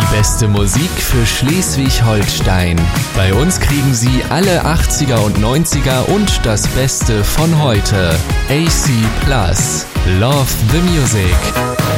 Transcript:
Die beste Musik für Schleswig-Holstein. Bei uns kriegen Sie alle 80er und 90er und das Beste von heute. AC Plus. Love the Music.